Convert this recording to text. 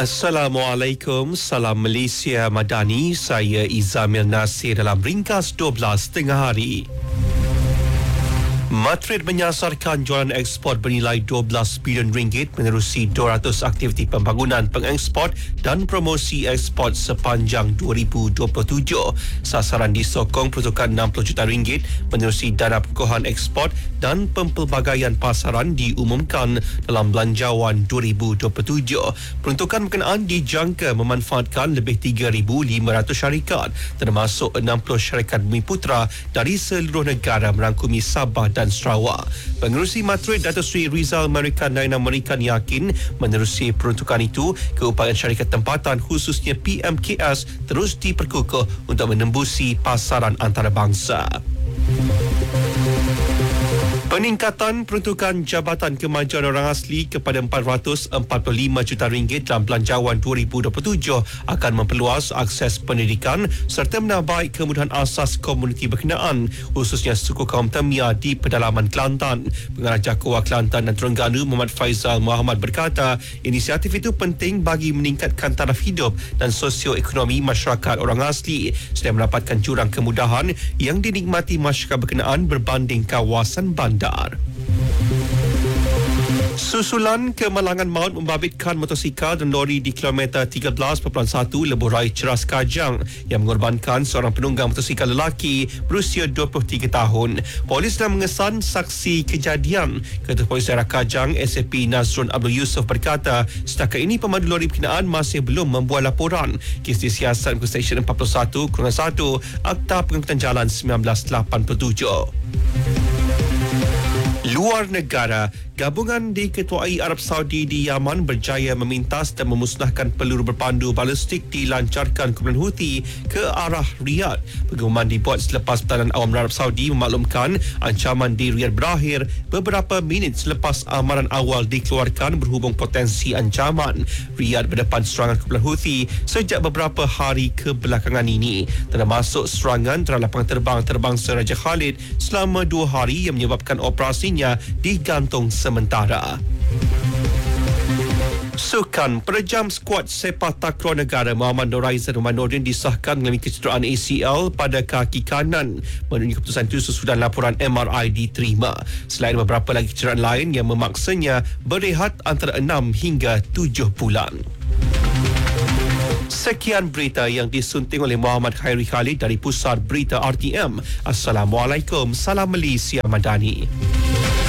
Assalamualaikum, salam Malaysia Madani. Saya Izamil Nasir dalam ringkas 12 tengah hari. Madrid menyasarkan jualan ekspor bernilai 12 bilion ringgit menerusi 200 aktiviti pembangunan pengekspor dan promosi ekspor sepanjang 2027. Sasaran disokong peruntukan 60 juta ringgit menerusi dana perkukuhan ekspor dan pempelbagaian pasaran diumumkan dalam Belanjawan 2027. Peruntukan berkenaan dijangka memanfaatkan lebih 3,500 syarikat termasuk 60 syarikat bumi putra dari seluruh negara merangkumi Sabah dan Sarawak. Pengerusi Madrid Datuk Seri Rizal Merican Naina Merican yakin menerusi peruntukan itu, keupayaan syarikat tempatan khususnya PMKS terus diperkukuh untuk menembusi pasaran antarabangsa. Peningkatan peruntukan Jabatan Kemajuan Orang Asli kepada 445 juta ringgit dalam Belanjawan 2027 akan memperluas akses pendidikan serta menambah kemudahan asas komuniti berkenaan, khususnya suku kaum Temia di pedalaman Kelantan. Pengarah Jakwa Kelantan dan Terengganu Muhammad Faizal Muhammad berkata, inisiatif itu penting bagi meningkatkan taraf hidup dan sosioekonomi masyarakat orang asli selain mendapatkan jurang kemudahan yang dinikmati masyarakat berkenaan berbanding kawasan bandar. Susulan kemalangan maut membabitkan motosikal dan lori di kilometer 13.1 Lebuh Raya Ceras Kajang yang mengorbankan seorang penunggang motosikal lelaki berusia 23 tahun. Polis dah mengesan saksi kejadian. Ketua Polis Daerah Kajang SAP Nazrun Abdul Yusuf berkata, setakat ini pemandu lori berkenaan masih belum membuat laporan. Kes disiasat ke Seksyen 41/1 Akta Pengangkutan Jalan 1987. Luar negara, gabungan diketuai Arab Saudi di Yaman berjaya memintas dan memusnahkan peluru berpandu balistik dilancarkan kumpulan Houthi ke arah Riyadh. Pengumuman dibuat selepas Perdana Awam Arab Saudi memaklumkan ancaman di Riyadh berakhir beberapa minit selepas amaran awal dikeluarkan berhubung potensi ancaman. Riyadh berdepan serangan kumpulan Houthi sejak beberapa hari kebelakangan ini, termasuk serangan terhadap penterbang terbangsa Raja Khalid selama 2 hari yang menyebabkan operasinya digantung sementara. Sukan, perejam skuad sepak takraw negara Muhammad Nur Aizan Umanuddin disahkan mengalami kecederaan ACL pada kaki kanan. Menurut keputusan itu sesudah laporan MRI diterima. Selain beberapa lagi kecederaan lain yang memaksanya berehat antara 6 hingga 7 bulan. Sekian berita yang disunting oleh Muhammad Khairi Khalid dari Pusat Berita RTM. Assalamualaikum, salam Malaysia Madani.